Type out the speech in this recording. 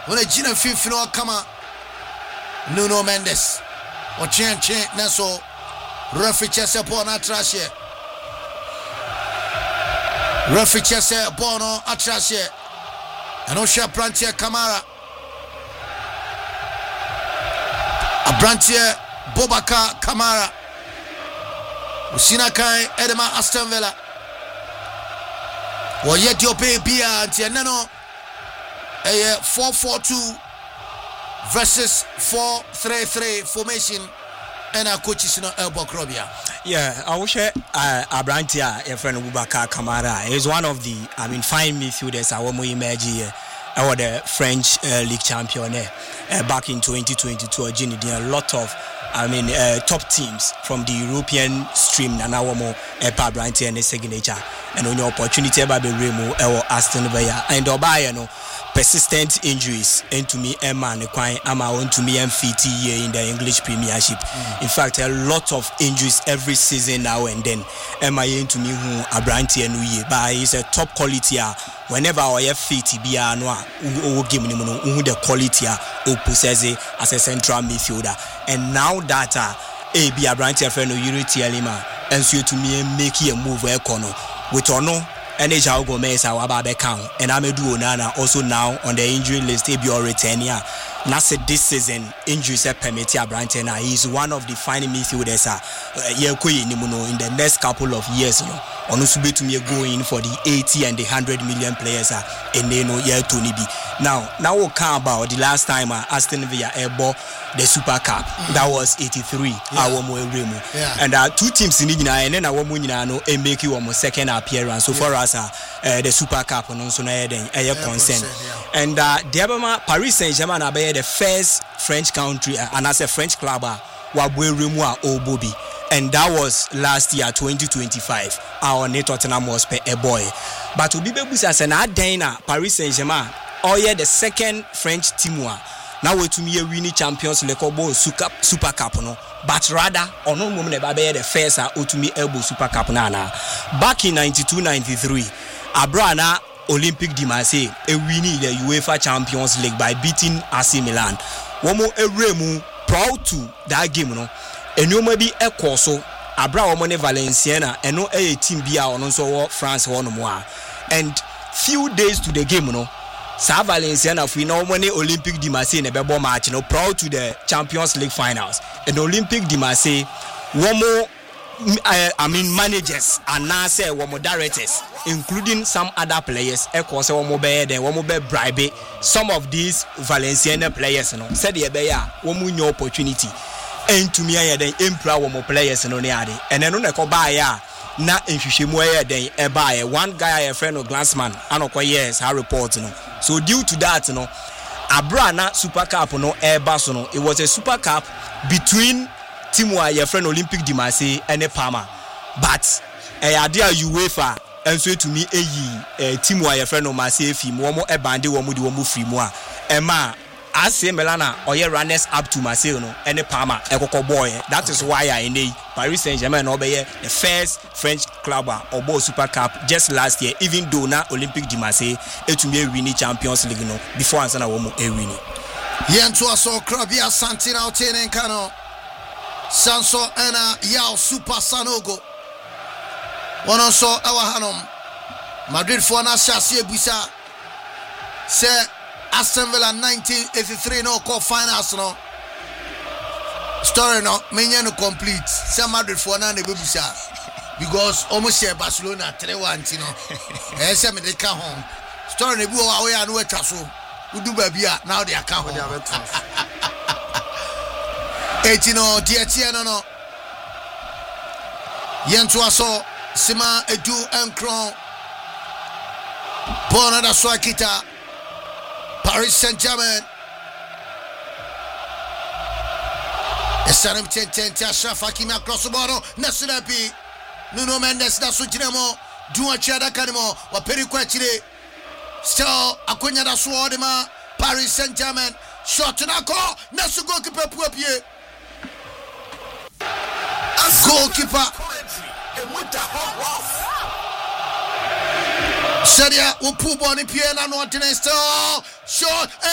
When a Gina Fifino kama Nuno Mendes. O chen Neso. Referee chese po na trashe. Referee chese po no atrashe. Anosha Brantier Kamara. Brantier Bobaka Kamara. Usina kai Edema Aston Villa. Woye diope bia anti nano. 4-4-2 versus 4-3-3 formation. And our coach is not Elbow Krobia. Yeah, I wish Abrantia, a friend of Bubaka Kamara, is one of the fine midfielders I want to imagine our the French League champion back in 2022. A lot of top teams from the European stream and our more Abrantia and the signature and on your opportunity about the Remo or Aston Villa and Obayano. Persistent injuries into me Emma and Kwai Ama on to me MFT in the English Premiership. In fact, a lot of injuries every season now and then. Emma into me who Abranti and we but is a top quality whenever our FT be no game who the quality or possess as a central midfielder. And now that be Abranti friend of Unity Elima and so to me make a move where corner with or no. And João Gomez our babe count and Amadou Onana also now on the injury list be return here. Nasa this season injuries permit Abranten. He is one of the fine midfielders in the next couple of years Onusu to me going for the 80 and the 100 million players and they know year Tony B. Now we'll come about the last time Aston Villa bought the Super Cup. That was 83 and two teams in India and then our and make you almost second appearance so far as the Super Cup and also a concern and the Paris Saint-Germain are the first French country and as a French club Bobby. And that was last year 2025 our Tottenham was a boy but to be as an Adena Paris Saint-Germain the second French team now we to me a winning champions League Super Cup but rather no moment the first to me elbow Super Cup back in 92-93 Abrana Olympique de Marseille winning the UEFA Champions League by beating AC Milan Remu proud to that game and you may be a corso Abra Omone Valenciana and no a team be on also France one more and few days to the game Sa Valenciana if we know money Olympique de Marseille in a bebo match proud to the Champions League finals and Olympique de Marseille one more managers and now say one more directors including some other players one more bribe some of these Valenciana players said one more opportunity and to me then employ one more players and then on a buy na nhwehwemu den buy one guy a friend of Glassman anokwa yes her report so due to that Abrana Super Cup it was a Super Cup between Timwa your friend Olympique de Marseille and Parma but idea UEFA and so to me Timwa your friend of Marseille film one more bande one more free more Emma as Melana or your runners up to Marseille and the Parma boy. That is why I in Paris Saint-Germain the first French club or both Super Cup just last year, even though now Olympique de Marseille to be winning Champions League before Ansana Womo winning. Yentua so Krabia Santina Otene Kano Sanso Ena Yao Super Sanogo One also our Hanom Madrid for Nashasi Busa say Aston Villa 1983 no call finals story menya no complete say Madrid for na bebusa because almost here Barcelona 3-1 say me dey come home story ne bi o ya no atwa so udu ba bia now they come home 18 no yento aso sima edu enkron bona da so akita Paris Saint-Germain. Esanem 10-10 Ashraf Hakimi across the ball. Nasunapi. Nuno Mendes da sujinemo. Duwa chada kanimo. Waperi kwa chile. Still akwenya da suodema. Paris Saint-Germain. Shot nako. Nasu goalkeeper puapie. Goalkeeper. Sadia upu boni pie na no still shot.